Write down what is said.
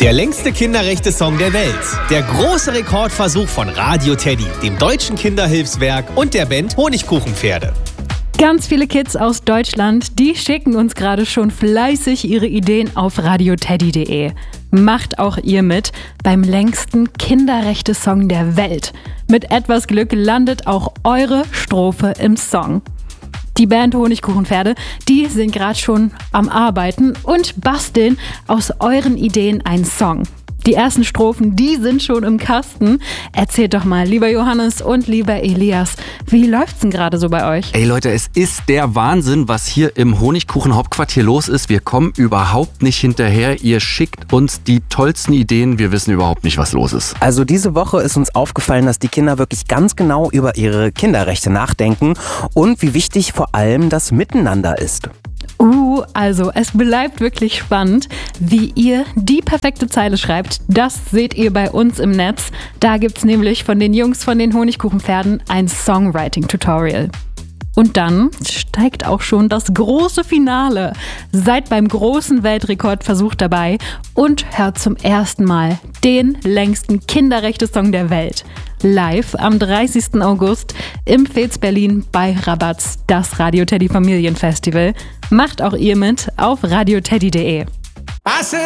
Der längste Kinderrechte-Song der Welt. Der große Rekordversuch von Radio Teddy, dem Deutschen Kinderhilfswerk und der Band Honigkuchenpferde. Ganz viele Kids aus Deutschland, die schicken uns gerade schon fleißig ihre Ideen auf radioteddy.de. Macht auch ihr mit beim längsten Kinderrechte-Song der Welt. Mit etwas Glück landet auch eure Strophe im Song. Die Band Honigkuchenpferde, die sind gerade schon am Arbeiten und basteln aus euren Ideen einen Song. Die ersten Strophen, die sind schon im Kasten. Erzählt doch mal, lieber Johannes und lieber Elias, wie läuft's denn gerade so bei euch? Ey Leute, es ist der Wahnsinn, was hier im Honigkuchen-Hauptquartier los ist. Wir kommen überhaupt nicht hinterher. Ihr schickt uns die tollsten Ideen. Wir wissen überhaupt nicht, was los ist. Also diese Woche ist uns aufgefallen, dass die Kinder wirklich ganz genau über ihre Kinderrechte nachdenken und wie wichtig vor allem das Miteinander ist. Also es bleibt wirklich spannend, wie ihr die perfekte Zeile schreibt. Das seht ihr bei uns im Netz. Da gibt's nämlich von den Jungs von den Honigkuchenpferden ein Songwriting-Tutorial. Und dann steigt auch schon das große Finale. Seid beim großen Weltrekordversuch dabei und hört zum ersten Mal den längsten Kinderrechte-Song der Welt. Live am 30. August im Fez Berlin bei Rabatz, das Radio Teddy Familienfestival. Macht auch ihr mit auf radioteddy.de.